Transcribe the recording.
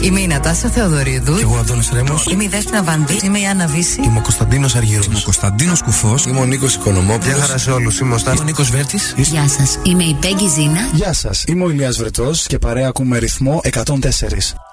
Είμαι η Νατάσα Θεοδωρίδου. Και εγώ ο Αντώνης Ρέμος. Είμαι η Δέσποινα Βανδύ. Είμαι η Άννα Βύση. Είμαι ο Κωνσταντίνος Αργύρος. Είμαι ο Κωνσταντίνος Κουφός. Είμαι ο Νίκος Οικονομόπουλος. Γεια χαρά σε όλους. Είμαι ο Νίκος Βέρτης. Γεια σας. Είμαι η Πέγγι Ζήνα. Γεια σας. Είμαι ο Ηλίας Βρετός και παρέα ακούμε ρυθμό 104.